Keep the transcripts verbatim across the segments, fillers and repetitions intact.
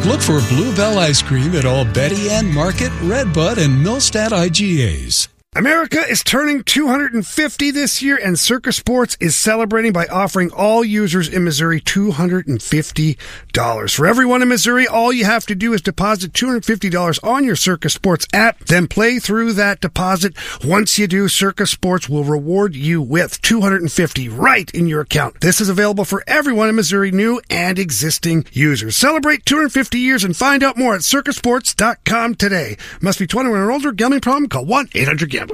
Look for Bluebell Ice Cream at all Betty Ann Market, Redbud, and Millstadt I G As. America is turning two hundred fifty this year, and Circa Sports is celebrating by offering all users in Missouri two hundred fifty dollars. For everyone in Missouri, all you have to do is deposit two hundred fifty dollars on your Circa Sports app, then play through that deposit. Once you do, Circa Sports will reward you with two hundred fifty dollars right in your account. This is available for everyone in Missouri, new and existing users. Celebrate two hundred fifty years and find out more at circa sports dot com today. Must be twenty-one or older. Gambling problem? Call one eight hundred gambler.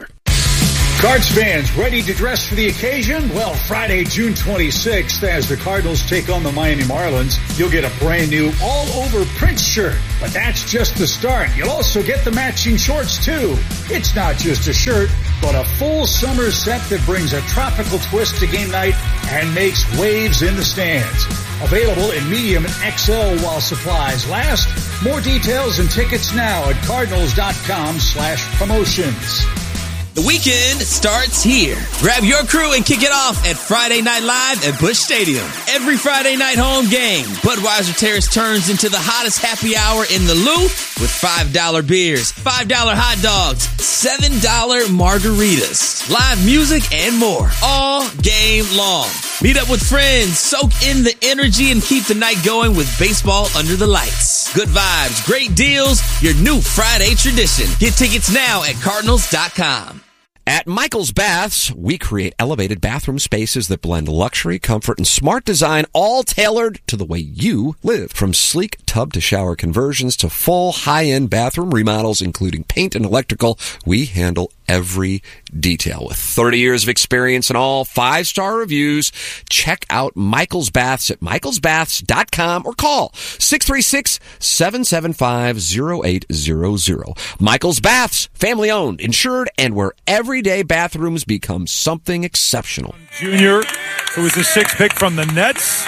Cards fans, ready to dress for the occasion? Well, Friday, June twenty-sixth, as the Cardinals take on the Miami Marlins, you'll get a brand new all-over Prince shirt. But that's just the start. You'll also get the matching shorts, too. It's not just a shirt, but a full summer set that brings a tropical twist to game night and makes waves in the stands. Available in medium and X L while supplies last. More details and tickets now at cardinals.com slash promotions. The weekend starts here. Grab your crew and kick it off at Friday Night Live at Busch Stadium. Every Friday night home game, Budweiser Terrace turns into the hottest happy hour in the Lou with five dollar beers, five dollar hot dogs, seven dollar margaritas, live music, and more all game long. Meet up with friends, soak in the energy, and keep the night going with baseball under the lights. Good vibes, great deals, your new Friday tradition. Get tickets now at cardinals dot com. At Michael's Baths, we create elevated bathroom spaces that blend luxury, comfort, and smart design, all tailored to the way you live. From sleek tub to shower conversions to full high-end bathroom remodels, including paint and electrical, we handle every detail. With thirty years of experience and all five-star reviews, check out Michael's Baths at michaels baths dot com or call six three six, seven seven five, zero eight zero zero. Michael's Baths, family-owned, insured, and where everyday bathrooms become something exceptional. Junior, who was the sixth pick from the Nets.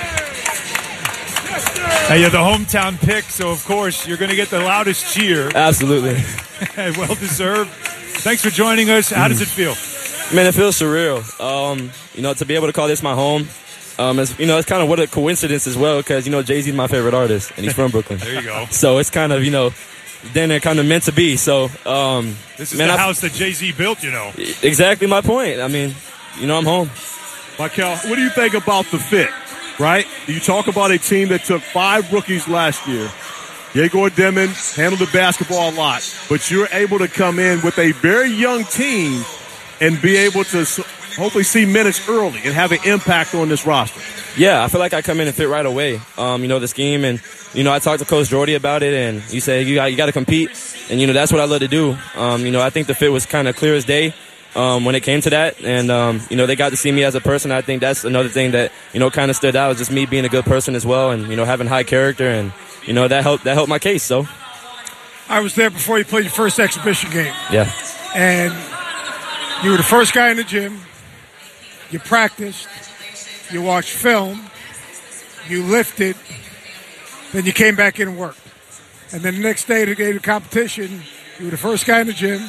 Hey, you're the hometown pick, so of course you're going to get the loudest cheer. Absolutely. Well deserved. Thanks for joining us. How does it feel? Man, it feels surreal. Um, you know, to be able to call this my home. Um, it's, you know, it's kind of what a coincidence as well, because, you know, Jay-Z's my favorite artist, and he's from Brooklyn. There you go. So it's kind of, you know, then they're kind of meant to be. So, um, this is man, the I, house that Jay-Z built, you know. Exactly my point. I mean, you know, I'm home. Michael, what do you think about the fit, right? You talk about a team that took five rookies last year. Diego Demon handled the basketball a lot, but you're able to come in with a very young team and be able to hopefully see minutes early and have an impact on this roster. Yeah, I feel like I come in and fit right away. Um, you know, the scheme, and, you know, I talked to Coach Jordy about it, and he said, you got, you got to compete, and, you know, that's what I love to do. Um, you know, I think the fit was kind of clear as day um, when it came to that, and, um, you know, they got to see me as a person. I think that's another thing that, you know, kind of stood out, was just me being a good person as well, and, you know, having high character, and, you know, that helped, that helped my case, so. I was there before you played your first exhibition game. Yeah. And you were the first guy in the gym. You practiced. You watched film. You lifted. Then you came back in and worked. And then the next day, the day of the competition, you were the first guy in the gym,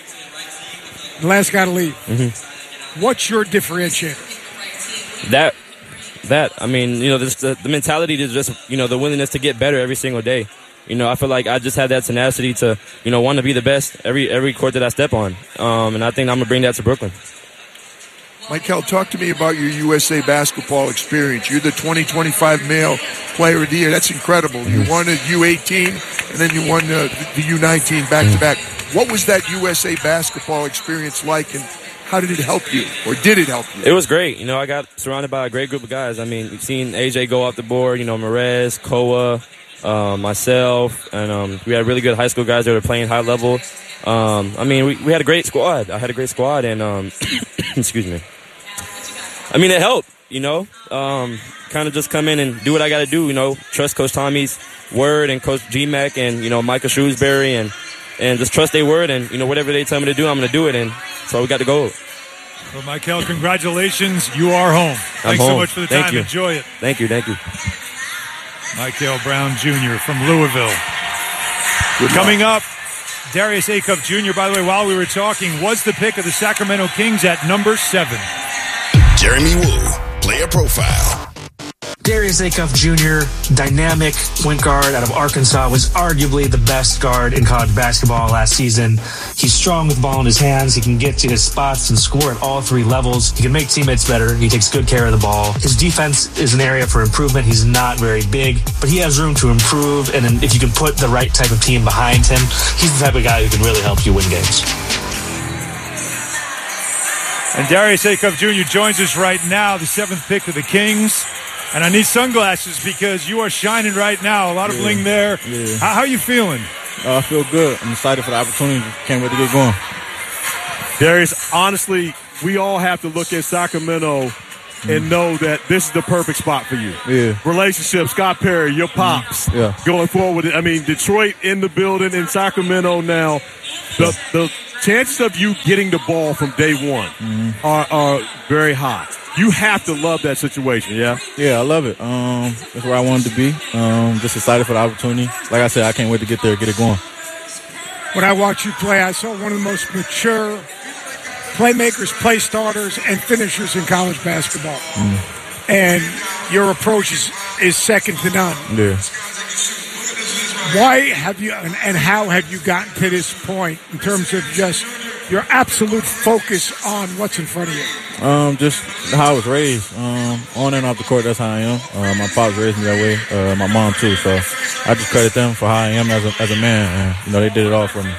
the last guy to leave. Mm-hmm. What's your differentiator? That, that, I mean, you know, this, the, the mentality to just, you know, the willingness to get better every single day. You know, I feel like I just have that tenacity to, you know, want to be the best every every court that I step on. Um, and I think I'm going to bring that to Brooklyn. Michael, talk to me about your U S A basketball experience. You're the twenty twenty-five Male Player of the Year. That's incredible. You won the U eighteen, and then you won the, the U nineteen back-to-back. What was that U S A basketball experience like, and how did it help you, or did it help you? It was great. You know, I got surrounded by a great group of guys. I mean, you've seen A J go off the board, you know, Merez, Koa, um, myself, and um, we had really good high school guys that were playing high level. Um, I mean, we, we had a great squad. I had a great squad, and um, excuse me. I mean, it helped, you know, um, kind of just come in and do what I got to do, you know, trust Coach Tommy's word and Coach G-Mac and, you know, Micah Shrewsbury, and, and just trust their word, and, you know, whatever they tell me to do, I'm going to do it, and so we got to go. Well, Michael, congratulations. You are home. I'm Thanks home. so much for the Thank time. you. Enjoy it. Thank you, thank you. Michael Brown Junior from Louisville. Good Coming luck. up, Darius Acuff Junior, by the way, while we were talking, was the pick of the Sacramento Kings at number seven. Jeremy Woo, player profile. Darius Acuff Junior, dynamic point guard out of Arkansas, was arguably the best guard in college basketball last season. He's strong with the ball in his hands. He can get to his spots and score at all three levels. He can make teammates better. He takes good care of the ball. His defense is an area for improvement. He's not very big, but he has room to improve, and if you can put the right type of team behind him, he's the type of guy who can really help you win games. And Darius Acuff Junior joins us right now, the seventh pick of the Kings. And I need sunglasses because you are shining right now. A lot of yeah. bling there. Yeah. How, how are you feeling? Uh, I feel good. I'm excited for the opportunity. Can't wait to get going. Darius, honestly, we all have to look at Sacramento mm. and know that this is the perfect spot for you. Yeah. Relationship, Scott Perry, your pops. Mm. Yeah. Going forward. I mean, Detroit in the building, in Sacramento now. The, the chances of you getting the ball from day one mm. are, are very high. You have to love that situation, yeah? Yeah, I love it. Um, that's where I wanted to be. Um, just excited for the opportunity. Like I said, I can't wait to get there, get it going. When I watched you play, I saw one of the most mature playmakers, play starters, and finishers in college basketball. Mm. And your approach is, is second to none. Yeah. Why have you, and, and how have you gotten to this point in terms of just your absolute focus on what's in front of you? Um, just how I was raised. Um, on and off the court, that's how I am. Uh, my pops raised me that way. Uh, my mom too. So I just credit them for how I am as a as a man. And, you know, they did it all for me.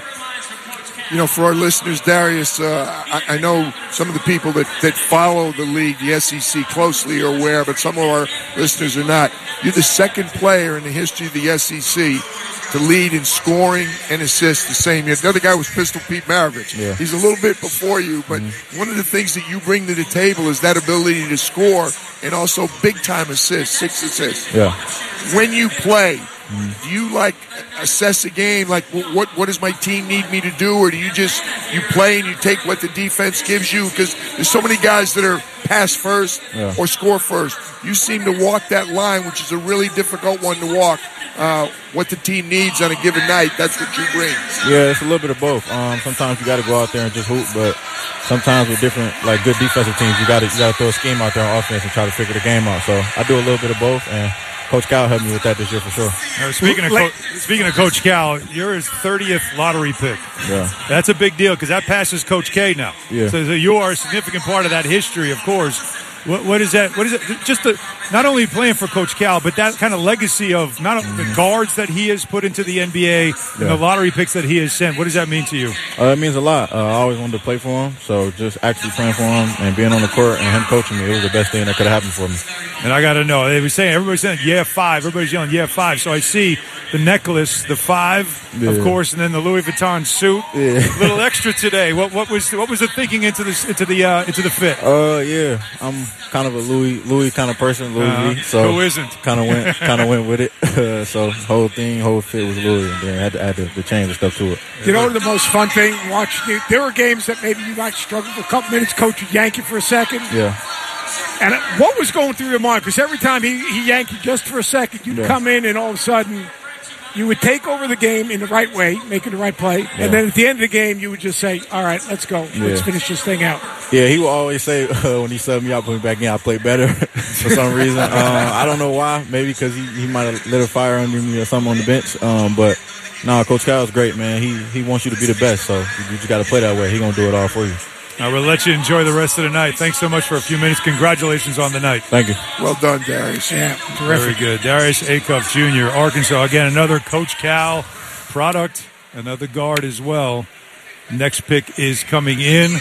You know, for our listeners, Darius, uh, I, I know some of the people that, that follow the league, the S E C, closely are aware, but some of our listeners are not. You're the second player in the history of the S E C to lead in scoring and assists the same year. The other guy was Pistol Pete Maravich. Yeah. He's a little bit before you, but mm-hmm. one of the things that you bring to the table is that ability to score and also big-time assists, six assists. Yeah. When you play, mm-hmm. do you, like, assess a game, like, what what does my team need me to do, or do you just, you play and you take what the defense gives you? Because there's so many guys that are pass first yeah. or score first. You seem to walk that line, which is a really difficult one to walk. Uh, what the team needs on a given night, that's what you bring. Yeah, it's a little bit of both. Um, sometimes you got to go out there and just hoop, but sometimes with different, like good defensive teams, you got to you got to throw a scheme out there on offense and try to figure the game out. So I do a little bit of both, and Coach Cal helped me with that this year for sure. Uh, speaking of Co- speaking of Coach Cal, you're his thirtieth lottery pick. Yeah, that's a big deal because that passes Coach K now. Yeah, so, so you are a significant part of that history, of course. What, what is that? What is it? Just the, not only playing for Coach Cal, but that kind of legacy of not only the guards that he has put into the N B A and yeah. the lottery picks that he has sent. What does that mean to you? Uh, it means a lot. Uh, I always wanted to play for him, so just actually playing for him and being on the court and him coaching me, it was the best thing that could have happened for me. And I got to know, they were saying, everybody's saying, yeah, five. Everybody's yelling, yeah, five. So I see the necklace, the five, yeah. of course, and then the Louis Vuitton suit. Yeah. A little extra today. What, what was what was the thinking into the into the uh, into the fit? Uh, yeah, I'm kind of a Louis Louis kind of person, Louis uh, V. So who isn't? Kind of went kind of went with it. Uh, so whole thing, whole fit was Louis, and then I had to add the, the change and stuff to it. You know the most fun thing watching you? There were games that maybe you might struggle for a couple minutes. Coach would yank you for a second. Yeah. And what was going through your mind? Because every time he, he yanked you just for a second, you'd yeah. come in and all of a sudden you would take over the game in the right way, making the right play. Yeah. And then at the end of the game, you would just say, all right, let's go. Yeah. Let's finish this thing out. Yeah, he would always say uh, when he subbed me out, put me back in, I played better for some reason. uh, I don't know why. Maybe because he, he might have lit a fire under me or something on the bench. Um, but, no, nah, Coach Cal is great, man. He he wants you to be the best, so you just got to play that way. He's going to do it all for you. I will let you enjoy the rest of the night. Thanks so much for a few minutes. Congratulations on the night. Thank you. Well done, Darius. Yeah, Very terrific. good. Darius Acuff Junior, Arkansas. Again, another Coach Cal product, another guard as well. Next pick is coming in.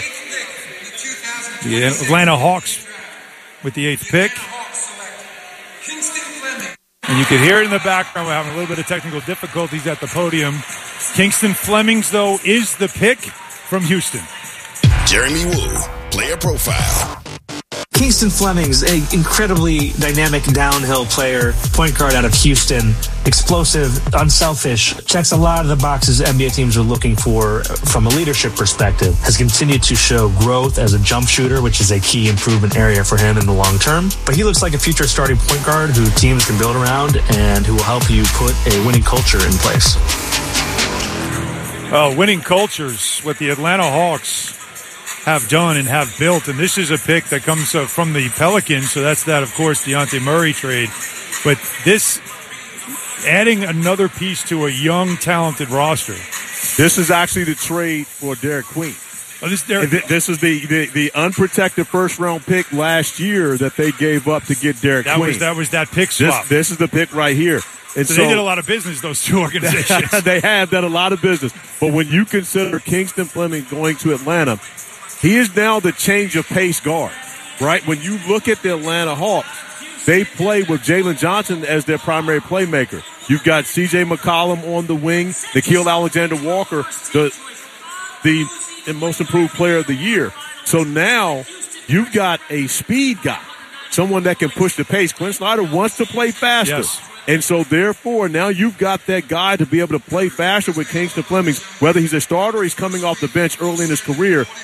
The Atlanta Hawks with the eighth pick. And you can hear it in the background. We're having a little bit of technical difficulties at the podium. Kingston Flemings, though, is the pick from Houston. Jeremy Woo, player profile. Kingston Flemings, an incredibly dynamic downhill player, point guard out of Houston, explosive, unselfish, checks a lot of the boxes N B A teams are looking for from a leadership perspective, has continued to show growth as a jump shooter, which is a key improvement area for him in the long term. But he looks like a future starting point guard who teams can build around and who will help you put a winning culture in place. Oh, winning cultures with the Atlanta Hawks have done and have built. And this is a pick that comes uh, from the Pelicans, so that's that, of course, Dejounte Murray trade. But this, adding another piece to a young, talented roster. This is actually the trade for Derek Queen. Oh, this, Derek- this is the, the, the unprotected first-round pick last year that they gave up to get Derek that Queen. Was, that was that pick swap. This, this is the pick right here. And so, so they did a lot of business, those two organizations. They have done a lot of business. But when you consider Kingston Fleming going to Atlanta, he is now the change of pace guard, right? When you look at the Atlanta Hawks, they play with Jalen Johnson as their primary playmaker. You've got C J McCollum on the wing, Nickeil Alexander-Walker, the the most improved player of the year. So now you've got a speed guy, someone that can push the pace. Quinn Snyder wants to play faster. Yes. And so, therefore, now you've got that guy to be able to play faster with Kingston Fleming, whether he's a starter or he's coming off the bench early in his career.